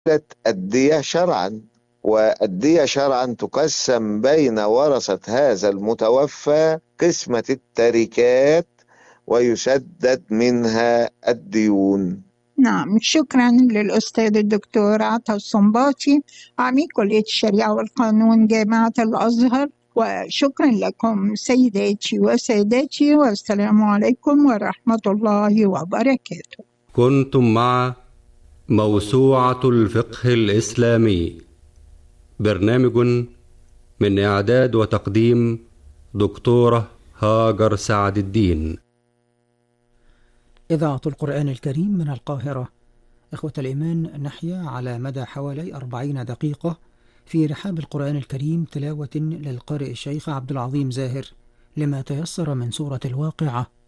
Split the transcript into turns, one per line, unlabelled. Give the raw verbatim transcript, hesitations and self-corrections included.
الدية شرعا، والدية شرعا تقسم بين ورثة هذا المتوفى قسمة التركات ويسدد منها الديون.
نعم، شكرا للأستاذ الدكتور عطا الصنباطي، عميد كلية الشريعة والقانون جامعة الأزهر، وشكرا لكم سيداتي وسادتي، والسلام عليكم ورحمة الله وبركاته.
كنتم مع موسوعة الفقه الإسلامي، برنامج من إعداد وتقديم دكتورة هاجر سعد الدين.
إذاعة القرآن الكريم من القاهرة. إخوة الإيمان، نحيا على مدى حوالي أربعين دقيقة في رحاب القرآن الكريم تلاوة للقارئ الشيخ عبد العظيم زاهر لما تيسر من سورة الواقعة.